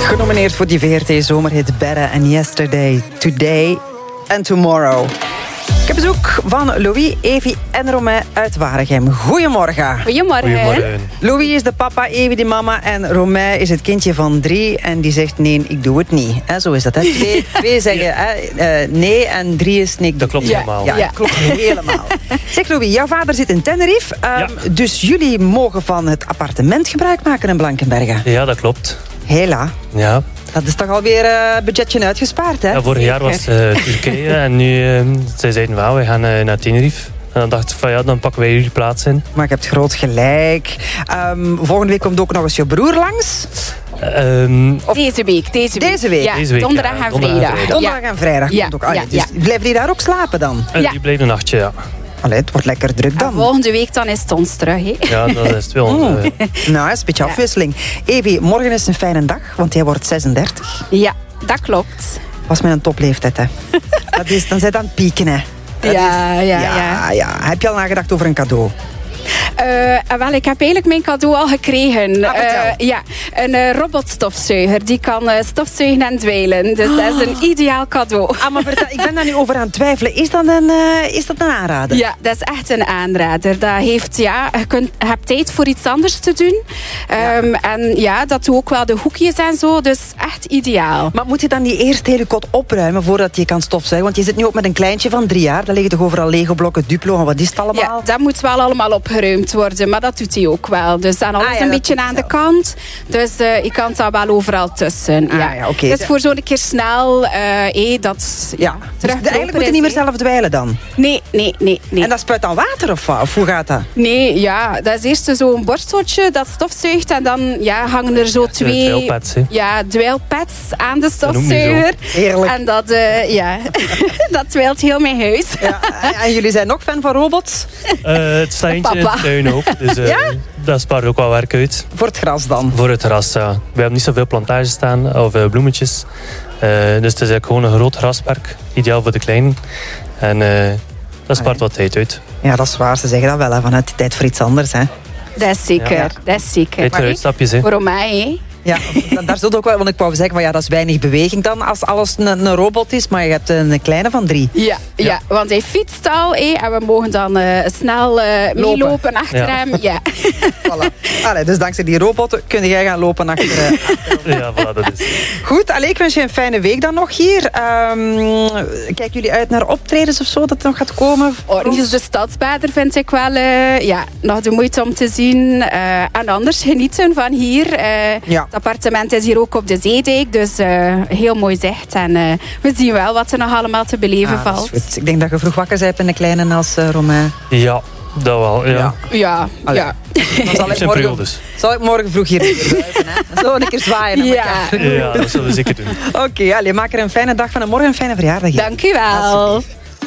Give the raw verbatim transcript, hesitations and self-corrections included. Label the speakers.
Speaker 1: Genomineerd voor die V R T-zomerhit Better and Yesterday, Today and Tomorrow. Ik heb bezoek van Louis, Evi en Romain uit Waregem. Goedemorgen.
Speaker 2: Goedemorgen.
Speaker 3: Goedemorgen.
Speaker 1: Louis is de papa, Evi de mama en Romain is het kindje van drie. En die zegt nee, ik doe het niet. He, zo is dat. Hè? Twee, twee zeggen hè, uh, nee en drie is nee.
Speaker 3: Dat klopt
Speaker 2: Ja.
Speaker 3: helemaal.
Speaker 1: Ja,
Speaker 2: Ja.
Speaker 1: dat klopt helemaal. Zeg Louis, jouw vader zit in Tenerife. Um,
Speaker 3: Ja.
Speaker 1: Dus jullie mogen van het appartement gebruik maken in Blankenberge.
Speaker 3: Ja, dat klopt.
Speaker 1: Hela.
Speaker 3: Ja.
Speaker 1: Dat is toch alweer een uh, budgetje uitgespaard, hè?
Speaker 3: Ja, vorig jaar was het uh, Turkije en nu uh, zij zeiden van, we gaan uh, naar Tenerife. En dan dacht ik van ja, dan pakken wij jullie plaats in.
Speaker 1: Maar je hebt groot gelijk. Um, volgende week komt ook nog eens je broer langs.
Speaker 3: Um,
Speaker 1: Of-
Speaker 2: Deze week. Deze week.
Speaker 1: Deze week?
Speaker 2: Ja,
Speaker 3: Deze week,
Speaker 2: donderdag
Speaker 3: ja,
Speaker 2: en
Speaker 3: donderdag en
Speaker 2: vrijdag.
Speaker 3: vrijdag.
Speaker 1: Donderdag
Speaker 2: Ja.
Speaker 1: en vrijdag
Speaker 2: Ja,
Speaker 1: komt ook. Ah, ja,
Speaker 2: ja,
Speaker 1: dus
Speaker 2: ja.
Speaker 1: blijven die daar ook slapen dan?
Speaker 3: en
Speaker 2: Ja.
Speaker 3: die bleef een nachtje, ja.
Speaker 1: Allee, het wordt lekker druk
Speaker 2: En
Speaker 1: dan.
Speaker 2: volgende week dan is het ons terug. Hè.
Speaker 3: Ja, dat is het wel.
Speaker 1: Oh.
Speaker 3: Uh,
Speaker 1: Nou, dat is een beetje
Speaker 2: Ja.
Speaker 1: afwisseling. Evi, morgen is een fijne dag, want jij wordt zesendertig.
Speaker 2: Ja, dat klopt.
Speaker 1: Was met een topleeftijd, hè. Dat is, dan zit aan het pieken, hè. Dat
Speaker 2: Ja,
Speaker 1: is-
Speaker 2: ja,
Speaker 1: ja,
Speaker 2: ja.
Speaker 1: ja. Heb je al nagedacht over een cadeau?
Speaker 2: Uh, wel, ik heb eigenlijk mijn cadeau al gekregen.
Speaker 1: Ah, vertel.
Speaker 2: Uh, ja, een uh, robotstofzuiger. Die kan uh, stofzuigen en dweilen. Dus dat is een ideaal cadeau.
Speaker 1: Ah, maar vertel, ik ben daar nu over aan het twijfelen. Is dat een, uh, is dat een aanrader?
Speaker 2: Ja, dat is echt een aanrader. Dat heeft, ja, je, kunt, je hebt tijd voor iets anders te doen. Um, En ja, dat doet ook wel de hoekjes en zo. Dus echt ideaal.
Speaker 1: Maar moet je dan die eerst hele kot opruimen voordat je kan stofzuigen? Want je zit nu ook met een kleintje van drie jaar. Daar liggen toch overal Lego-blokken, Duplo en wat is het allemaal?
Speaker 2: Ja, dat moet wel allemaal opgeruimd worden. Maar dat doet hij ook wel. Dus dan alles
Speaker 1: Ah, ja,
Speaker 2: een
Speaker 1: dat
Speaker 2: beetje
Speaker 1: doet
Speaker 2: aan
Speaker 1: hij
Speaker 2: de kant. Dus uh, je kan daar wel overal tussen.
Speaker 1: Ah,
Speaker 2: ja.
Speaker 1: ja, oké.
Speaker 2: Dus voor zo'n keer snel... Uh, hey, dat,
Speaker 1: Ja, dus
Speaker 2: teruglopen
Speaker 1: eigenlijk moet je
Speaker 2: is,
Speaker 1: niet meer
Speaker 2: hè.
Speaker 1: zelf dweilen dan.
Speaker 2: Nee, nee, nee. nee.
Speaker 1: En dat spuit dan water of wat? Of hoe gaat dat?
Speaker 2: Nee, ja, dat is eerst zo'n borsteltje dat stofzuigt en dan ja, hangen er zo twee
Speaker 3: dweilpads, hè.
Speaker 2: ja, dweilpads aan de
Speaker 3: Dat noem je
Speaker 2: stofzuiger.
Speaker 1: Heerlijk.
Speaker 2: En dat, uh, ja, dat dweilt heel mijn huis.
Speaker 1: Ja, en jullie zijn nog fan van robots?
Speaker 3: Uh, het staat eentje in
Speaker 2: Papa.
Speaker 3: de tuin ook. Dus uh,
Speaker 1: Ja?
Speaker 3: dat spaart ook wel werk uit.
Speaker 1: Voor het gras dan?
Speaker 3: Voor het terras, ja. We hebben niet zoveel plantages staan of uh, bloemetjes. Uh, dus het is eigenlijk gewoon een groot graspark. Ideaal voor de kleinen. En uh, dat spaart wat tijd uit.
Speaker 1: Ja, dat is waar. Ze zeggen dat wel, hè, vanuit die tijd voor iets anders. Hè.
Speaker 2: Dat is zeker,
Speaker 3: Ja.
Speaker 2: dat is zeker.
Speaker 3: Tijd voor
Speaker 2: Maar,
Speaker 3: uitstapjes, hè.
Speaker 2: voor mij, hè.
Speaker 1: Ja, da- daar zit ook wel, want ik wou zeggen, van, ja, dat is weinig beweging dan als alles een, een robot is, maar je hebt een kleine van drie.
Speaker 2: Ja, ja.
Speaker 3: Ja.
Speaker 2: want hij fietst al hè, en we mogen dan uh, snel uh, meelopen achter
Speaker 3: Ja.
Speaker 2: hem. Ja.
Speaker 1: Voilà. Allee, dus dankzij die robot kun jij gaan lopen achter. eh,
Speaker 3: Ja, voilà, dat is.
Speaker 1: Goed, allee, ik wens je een fijne week dan nog hier. Um, kijken jullie uit naar optredens of zo dat er nog gaat komen?
Speaker 2: Oh, Niels de Stadsbader vind ik wel uh, ja, nog de moeite om te zien. Uh, en anders genieten van hier. Uh,
Speaker 1: Ja.
Speaker 2: Het appartement is hier ook op de Zeedijk, dus uh, heel mooi zicht. En uh, we zien wel wat er nog allemaal te beleven
Speaker 1: Ah, dat is
Speaker 2: valt.
Speaker 1: goed. Ik denk dat je vroeg wakker bent met een kleine als uh, Romain.
Speaker 3: Ja, dat wel. Ja.
Speaker 1: Ja.
Speaker 2: Ja,
Speaker 1: Allee.
Speaker 2: ja.
Speaker 1: Dan zal ik,
Speaker 3: zijn
Speaker 1: morgen,
Speaker 3: periodes.
Speaker 1: zal ik morgen vroeg hier weer buiten. Hè? Zo een keer zwaaien naar
Speaker 2: Ja.
Speaker 1: elkaar.
Speaker 3: Ja, dat zullen we zeker doen.
Speaker 1: Oké, okay, maak er een fijne dag van en morgen een fijne verjaardag. hier.
Speaker 2: Dank u wel.
Speaker 1: Alsjeblieft.